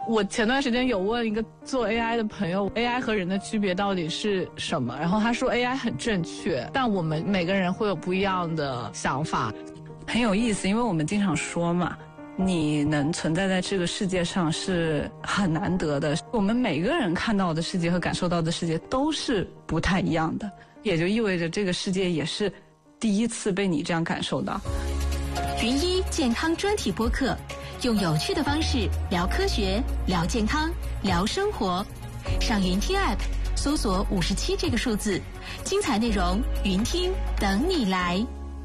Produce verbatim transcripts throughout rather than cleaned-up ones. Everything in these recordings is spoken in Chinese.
我前段时间有问一个做 A I 的朋友 A I 和人的区别到底是什么，然后他说 A I 很正确，但我们每个人会有不一样的想法。 很有意思，因为我们经常说嘛，你能存在在这个世界上是很难得的，我们每个人看到的世界和感受到的世界都是不太一样的，也就意味着这个世界也是第一次被你这样感受到。 云一健康专题播客，用有趣的方式聊科学、聊健康、聊生活。上云听 App 搜索五十七这个数字，精彩内容云听等你来。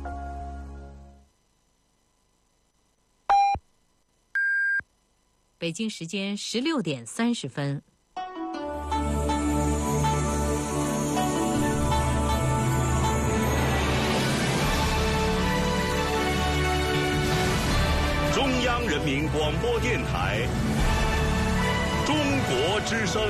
北京时间十六点三十分。 中央人民广播电台，中国之声。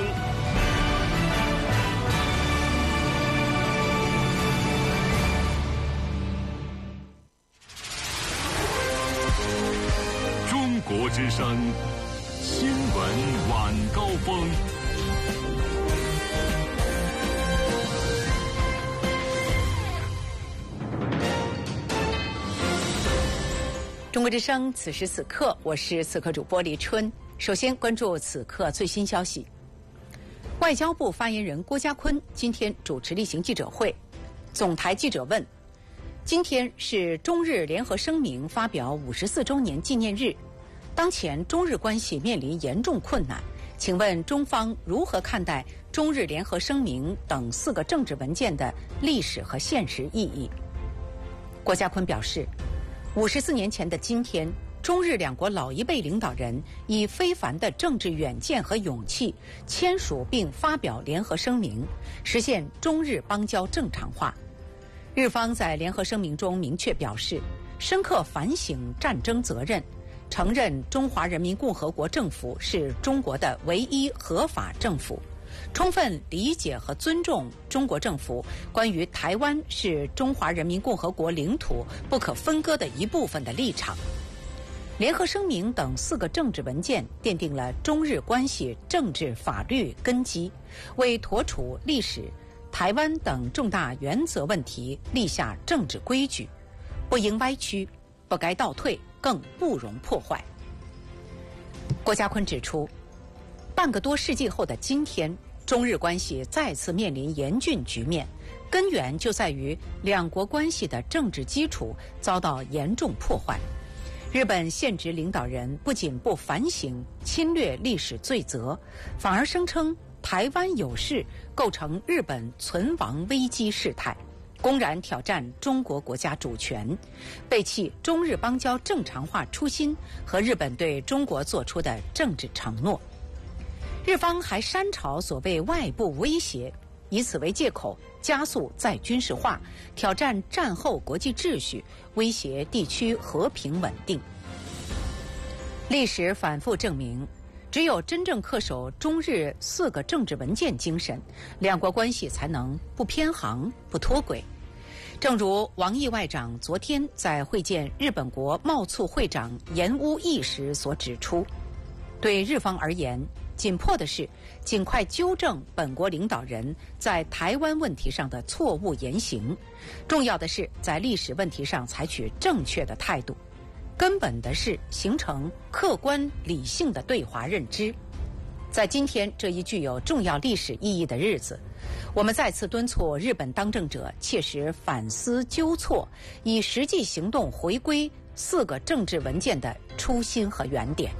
中国之声。新闻晚高峰。 中国之声，此时此刻，我是此刻主播李春。首先关注此刻最新消息。外交部发言人郭家坤今天主持例行记者会，总台记者问：今天是中日联合声明发表五十四周年纪念日。当前中日关系面临严重困难，请问中方如何看待中日联合声明等四个政治文件的历史和现实意义？郭家坤表示，五十四年前的今天，中日两国老一辈领导人以非凡的政治远见和勇气签署并发表联合声明，实现中日邦交正常化。日方在联合声明中明确表示，深刻反省战争责任，承认中华人民共和国政府是中国的唯一合法政府，充分理解和尊重中国政府关于台湾是中华人民共和国领土不可分割的一部分的立场。联合声明等四个政治文件奠定了中日关系政治法律根基，为妥处历史、台湾等重大原则问题立下政治规矩，不应歪曲，不该倒退，更不容破坏。郭家坤指出，半个多世纪后的今天，中日关系再次面临严峻局面，根源就在于两国关系的政治基础遭到严重破坏。日本现职领导人不仅不反省侵略历史罪责，反而声称台湾有事构成日本存亡危机事态，公然挑战中国国家主权，背弃中日邦交正常化初心和日本对中国做出的政治承诺。日方还煽潮所谓外部威胁，以此为借口加速再军事化，挑战战后国际秩序，威胁地区和平稳定。历史反复证明，只有真正恪守中日四个政治文件精神，两国关系才能不偏航、不脱轨。正如王毅外长昨天在会见日本国贸促会长岩屋义时所指出，对日方而言，紧迫的是尽快纠正本国领导人在台湾问题上的错误言行，重要的是在历史问题上采取正确的态度，根本的是形成客观理性的对华认知。在今天这一具有重要历史意义的日子，我们再次敦促日本当政者切实反思纠错，以实际行动回归四个政治文件的初心和原点。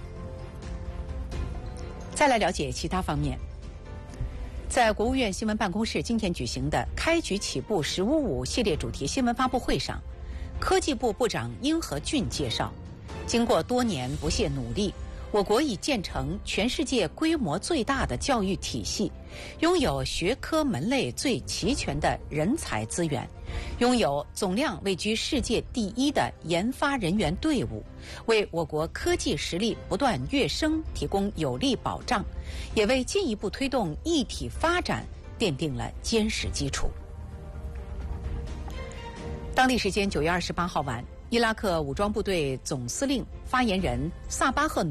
再来了解其他方面。在国务院新闻办公室今天举行的开局起步十五五系列主题新闻发布会上，科技部部长殷和俊介绍，经过多年不懈努力，我国已建成全世界规模最大的教育体系，拥有学科门类最齐全的人才资源，拥有总量位居世界第一的研发人员队伍，为我国科技实力不断跃升提供有力保障，也为进一步推动一体发展奠定了坚实基础。当地时间九月二十八号晚，伊拉克武装部队总司令发言人萨巴赫努